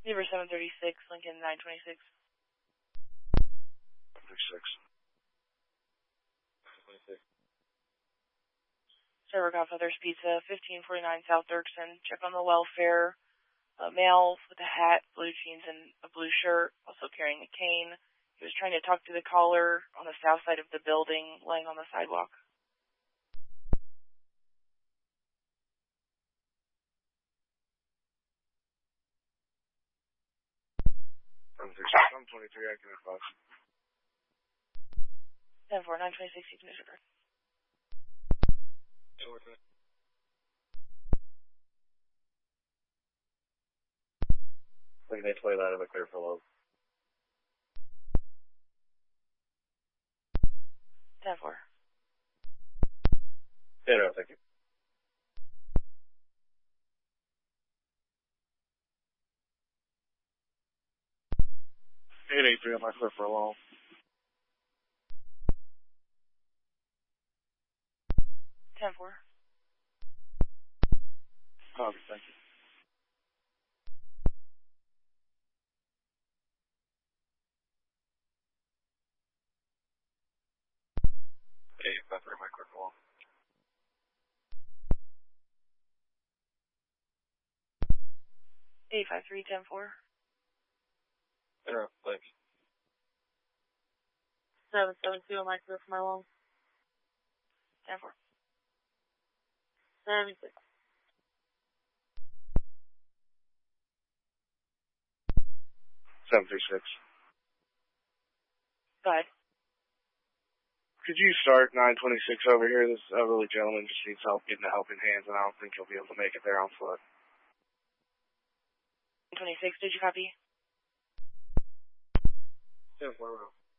Zebra 736, Lincoln 926. 36. 26. Server Golf Feathers Pizza, 1549 South Dirksen. Check on the welfare. Male with a hat, blue jeans, and a blue shirt, also carrying a cane. He was trying to talk to the caller on the south side of the building, laying on the sidewalk. I'm 23, I can advise. 10-4, 926, you can disregard. Lincoln 829, I'm clear for low. 10-4. Yeah, no, thank you. Eight 8-3, I'm clear for low. 10-4. Copy, thank you. Eight 5-3, I'm clear for low. 853, 10-4. Yeah, thanks. 772, am I clear for my long? 10-4. 76. 736. Go ahead. Could you start 926 over here? This elderly gentleman just needs help getting the helping hands, and I don't think he'll be able to make it there on foot. 26, did you copy? 10-4.